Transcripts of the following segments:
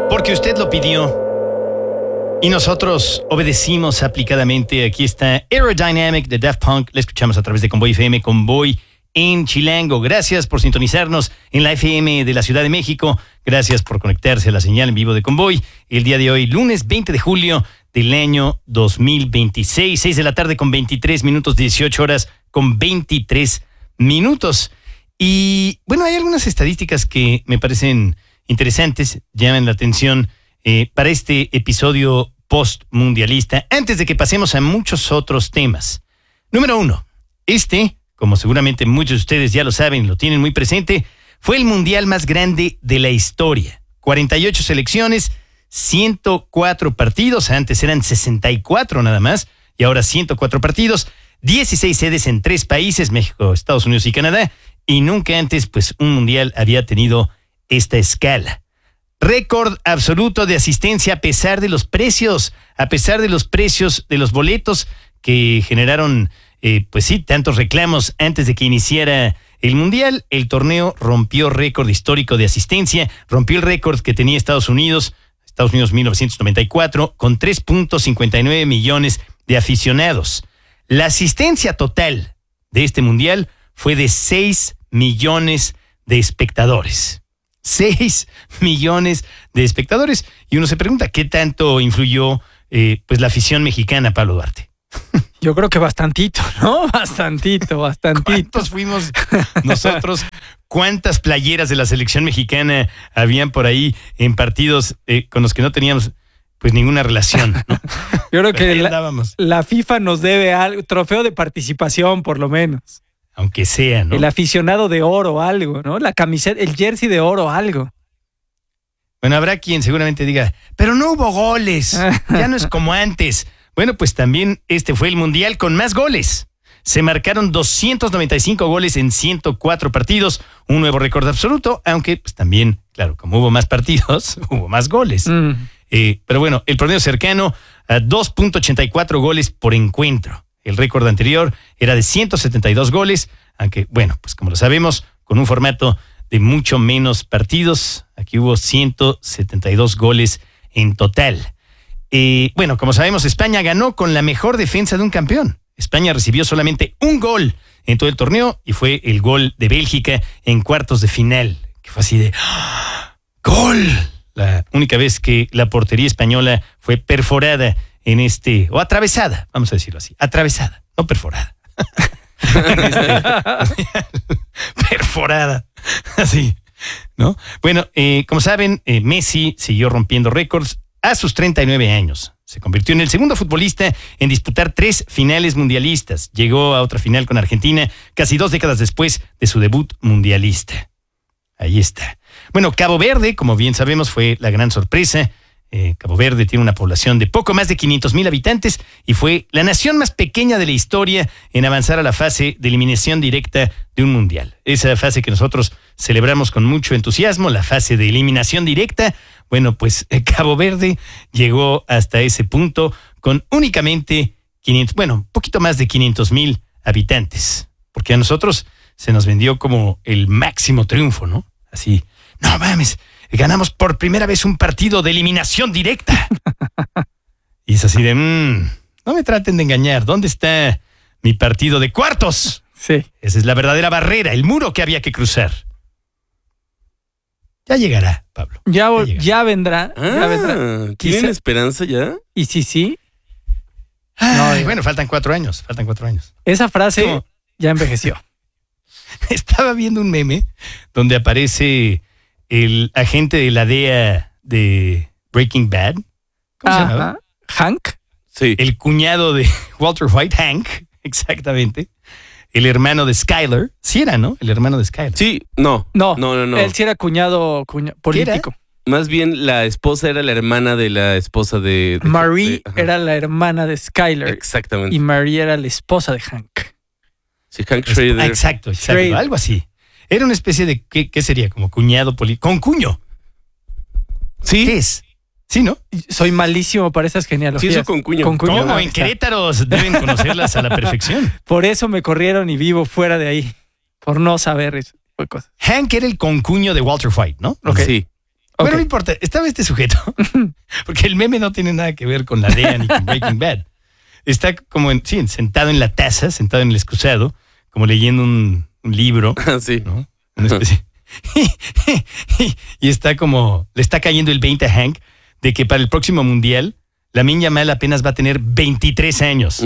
Porque usted lo pidió y nosotros obedecimos aplicadamente. Aquí está Aerodynamic de Daft Punk. La escuchamos a través de Convoy FM, Convoy en Chilango. Gracias por sintonizarnos en la FM de la Ciudad de México. Gracias por conectarse a la señal en vivo de Convoy. El día de hoy, lunes 20 de julio del año 2026, 6 de la tarde con 23 minutos, 18 horas con 23 minutos. Y bueno, hay algunas estadísticas que me parecen interesantes, llaman la atención para este episodio post-mundialista, antes de que pasemos a muchos otros temas. Número 1, como seguramente muchos de ustedes ya lo saben, lo tienen muy presente, fue el mundial más grande de la historia. 48 selecciones, 104 partidos, antes eran 64 nada más, y ahora 104 partidos, 16 sedes en 3 países, México, Estados Unidos y Canadá, y nunca antes pues un mundial había tenido esta escala. Récord absoluto de asistencia a pesar de los precios de los boletos que generaron, pues sí, tantos reclamos antes de que iniciara el mundial. El torneo rompió récord histórico de asistencia, rompió el récord que tenía Estados Unidos 1994, con 3.59 millones de aficionados. La asistencia total de este mundial fue de 6 millones de espectadores. 6 millones de espectadores. Y uno se pregunta, ¿qué tanto influyó pues la afición mexicana, Pablo Duarte? Yo creo que bastantito, ¿no? Bastantito. ¿Cuántos fuimos nosotros? ¿Cuántas playeras de la selección mexicana habían por ahí en partidos con los que no teníamos pues ninguna relación, ¿no? Yo creo que la FIFA nos debe algo, trofeo de participación por lo menos. Aunque sea, ¿no? El aficionado de oro, algo, ¿no? La camiseta, el jersey de oro, algo. Bueno, habrá quien seguramente diga, pero no hubo goles, ya no es como antes. Bueno, pues también este fue el mundial con más goles. Se marcaron 295 goles en 104 partidos, un nuevo récord absoluto, aunque pues también, claro, como hubo más partidos, hubo más goles. Pero bueno, el promedio cercano a 2.84 goles por encuentro. El récord anterior era de 172 goles, aunque, bueno, pues como lo sabemos, con un formato de mucho menos partidos. Aquí hubo 172 goles en total. Bueno, como sabemos, España ganó con la mejor defensa de un campeón. España recibió solamente un gol en todo el torneo y fue el gol de Bélgica en cuartos de final, que fue así de ¡gol! La única vez que la portería española fue perforada o atravesada, vamos a decirlo así, atravesada, no perforada. Perforada, así, ¿no? Bueno, como saben, Messi siguió rompiendo récords a sus 39 años. Se convirtió en el segundo futbolista en disputar 3 finales mundialistas. Llegó a otra final con Argentina casi 2 décadas después de su debut mundialista. Ahí está. Bueno, Cabo Verde, como bien sabemos, fue la gran sorpresa. Cabo Verde tiene una población de poco más de 500,000 habitantes y fue la nación más pequeña de la historia en avanzar a la fase de eliminación directa de un mundial. Esa fase que nosotros celebramos con mucho entusiasmo, la fase de eliminación directa. Bueno, pues Cabo Verde llegó hasta ese punto con únicamente un poquito más de 500,000 habitantes. Porque a nosotros se nos vendió como el máximo triunfo, ¿no? Así, no mames, ganamos por primera vez un partido de eliminación directa. Y es así de, no me traten de engañar. ¿Dónde está mi partido de cuartos? Sí. Esa es la verdadera barrera, el muro que había que cruzar. Ya llegará, Pablo. Ya vendrá. Ya vendrá. ¿Tienen esperanza ya? ¿Y sí? Bueno, faltan 4 años. Esa frase ya envejeció. Estaba viendo un meme donde aparece el agente de la DEA de Breaking Bad. ¿Cómo se llamaba? Hank. Sí. El cuñado de Walter White, Hank, exactamente. El hermano de Skyler. Sí era, ¿no? El hermano de Skyler. Sí, no. Él sí era cuñado político. Más bien la esposa era la hermana de la esposa de Marie era la hermana de Skyler. Exactamente. Y Marie era la esposa de Hank. Sí, Hank Schrader. Exacto. Algo así. Era una especie de, ¿qué sería? Como cuñado político. Con cuño. Sí. ¿Qué es? Sí, ¿no? Soy malísimo para esas genealogías. Sí, eso con cuño. ¿Cómo? En Querétaro deben conocerlas a la perfección. Por eso me corrieron y vivo fuera de ahí. Por no saber eso. Hank era el concuño de Walter White, ¿no? Okay. Sí. Bueno, no importa, estaba este sujeto, porque el meme no tiene nada que ver con la DEA ni con Breaking Bad. Está como, sentado en la taza, sentado en el excusado, como leyendo un libro. Sí. ¿No? Una especie. Y está como, le está cayendo el 20 a Hank de que para el próximo mundial, Lamine Yamal apenas va a tener 23 años.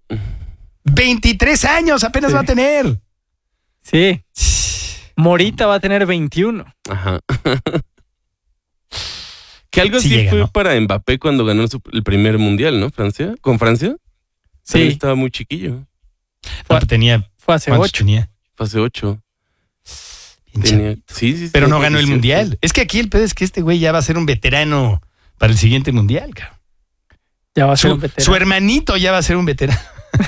23 años apenas va a tener. Sí. Morita va a tener 21. Ajá. Que algo Sí así llega, fue, ¿no? para Mbappé cuando ganó el primer mundial, ¿no? Francia. ¿Con Francia? También Sí. estaba muy chiquillo. No, tenía, Fue hace ¿cuántos 8. tenía? Fue hace 8. Bien Tenía, chavito. sí. Pero no tenía ganó el 18. mundial. Es que aquí el pedo es que este güey ya va a ser un veterano para el siguiente mundial, cabrón. Ya va a ser un Su veterano. hermanito ya va a ser un veterano.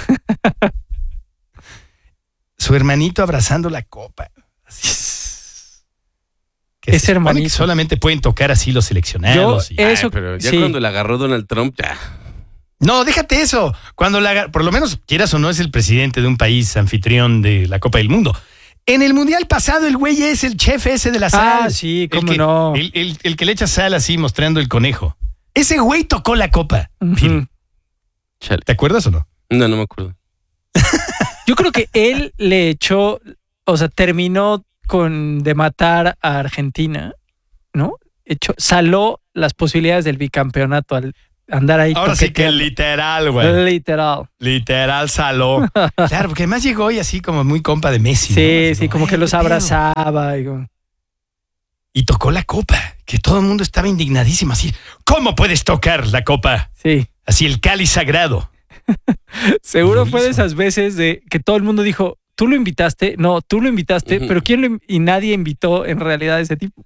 Su hermanito abrazando la copa. Así. Que Ese se supone hermanito. que solamente pueden tocar así los seleccionados. Yo- Eso, Pero ya sí. cuando le agarró Donald Trump, ya. No, déjate eso. Cuando por lo menos, quieras o no, es el presidente de un país anfitrión de la Copa del Mundo. En el mundial pasado, el güey es el chef ese de la sal. Ah, sí, El cómo que- no. El que le echa sal así, mostrando el conejo. Ese güey tocó la copa. Ujú. Chale. ¿Te acuerdas o no? No me acuerdo. Yo creo que él le echó, o sea, terminó de matar a Argentina, ¿no? Saló las posibilidades del bicampeonato al andar ahí. Ahora sí que toqueteando. literal, güey. Literal. Literal saló. Claro, porque además llegó y así como muy compa de Messi. Sí, ¿no? Así sí, como que los ¿qué pedo? abrazaba. Y tocó la copa, que todo el mundo estaba indignadísimo. Así, ¿cómo puedes tocar la copa? Sí. Así el cáliz sagrado. Seguro Lo fue de hizo. esas veces de que todo el mundo dijo, tú lo invitaste, no, tú lo invitaste, Ujú. pero ¿quién y nadie invitó en realidad a ese tipo?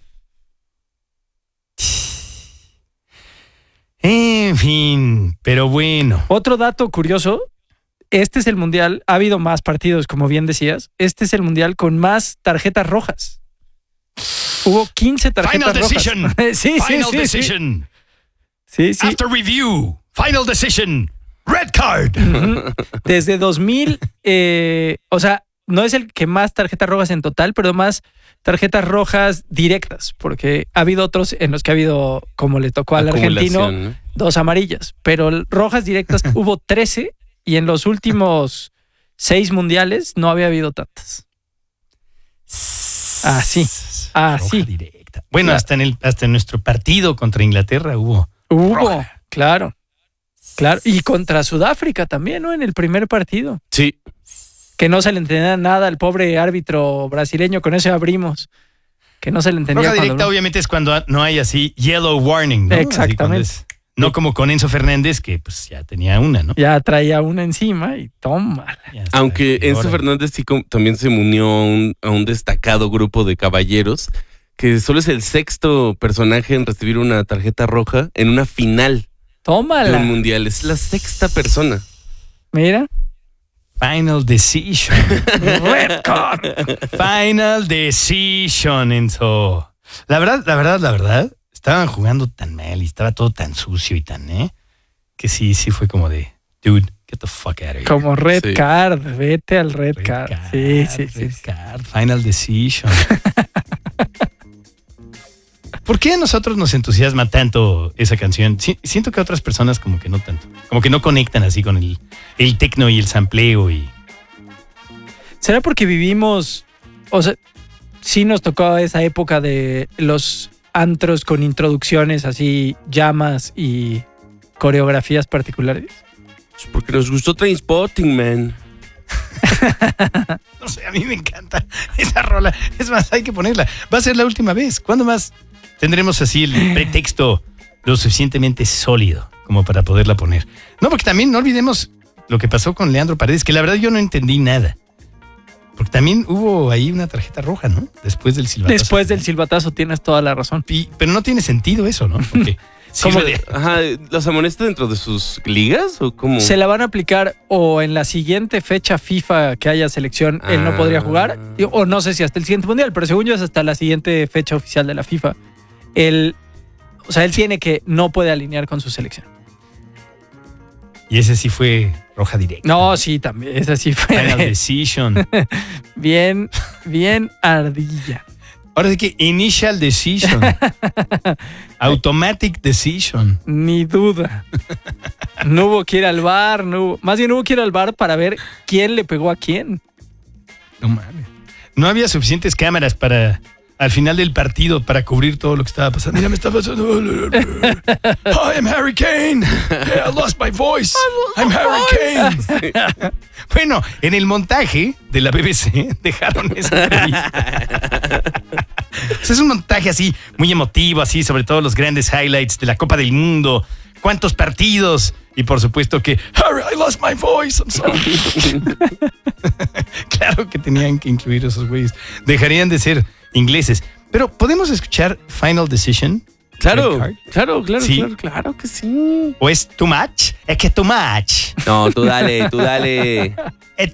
En fin, pero bueno. Otro dato curioso, este es el mundial, ha habido más partidos, como bien decías, este es el mundial con más tarjetas rojas. Hubo 15 tarjetas Final rojas. decision. Sí, Final sí. decision. Sí, sí. After review. Final decision. Red card. Ujú. Desde 2000, o sea, no es el que más tarjetas rojas en total, pero más tarjetas rojas directas, porque ha habido otros en los que ha habido, como le tocó al argentino, Acumulación, ¿no? 2 amarillas, pero rojas directas hubo 13 y en los últimos 6 mundiales no había habido tantas. Así. Así. Roja directa. Bueno, Claro. hasta en nuestro partido contra Inglaterra hubo. Hubo, Roja. claro. Claro, y contra Sudáfrica también, ¿no? En el primer partido. Sí. Que no se le entendía nada al pobre árbitro brasileño, con eso abrimos. Que no se le entendía. Roja cuando- directa obviamente es cuando no hay así yellow warning, ¿no? Así Exactamente. cuando no como con Enzo Fernández, que pues ya tenía una, ¿no? Ya traía una encima y tómala. Ya está, Aunque que Enzo ahora- Fernández sí también se unió a un destacado grupo de caballeros, que solo es el sexto personaje en recibir una tarjeta roja en una final de Tómala. un mundial. Es la sexta persona. Mira. Final decision. Red card. Final decision, Enzo. La verdad, estaban jugando tan mal y estaba todo tan sucio y tan, que sí fue como de, dude, get the fuck out of here. Como red Sí. card. Vete al red, Red card. card, Sí, sí, red sí. card, final decision. ¿Por qué a nosotros nos entusiasma tanto esa canción? Siento que a otras personas como que no tanto. Como que no conectan así con el tecno y el sampleo y... ¿Será porque vivimos, o sea, sí nos tocó esa época de los antros con introducciones así, llamas y coreografías particulares? Es porque nos gustó Trainspotting, man. No sé, a mí me encanta esa rola. Es más, hay que ponerla. Va a ser la última vez. ¿Cuándo más tendremos así el pretexto lo suficientemente sólido como para poderla poner? No, porque también no olvidemos lo que pasó con Leandro Paredes, que la verdad yo no entendí nada. Porque también hubo ahí una tarjeta roja, ¿no? Después del silbatazo. Después del silbatazo tienes toda la razón. Pero no tiene sentido eso, ¿no? Porque ¿Cómo? sirve de... Ajá, ¿los amonesta dentro de sus ligas o cómo? Se la van a aplicar o en la siguiente fecha FIFA que haya selección, él no podría jugar, o no sé si hasta el siguiente mundial, pero según yo es hasta la siguiente fecha oficial de la FIFA. Él tiene que no puede alinear con su selección. Y ese sí fue roja directa. No, sí, también, esa sí Final fue decision. bien ardilla. Ahora sí que initial decision. Automatic decision. Ni duda. No hubo que ir al bar, más bien hubo que ir al bar para ver quién le pegó a quién. No mames. No había suficientes cámaras para al final del partido para cubrir todo lo que estaba pasando. Mira, me está pasando. Hi, I'm Harry Kane. Yeah, I lost my voice. I'm Harry Kane. Bueno, en el montaje de la BBC dejaron esa entrevista. O sea, es un montaje así, muy emotivo, así, sobre todo los grandes highlights de la Copa del Mundo. ¿Cuántos partidos? Y por supuesto que, Harry, I lost my voice, I'm sorry. Claro que tenían que incluir esos güeyes. Dejarían de ser ingleses. Pero, ¿podemos escuchar Final Decision? Claro, claro que sí. ¿O es too much? Es que es too much. No, tú dale. Es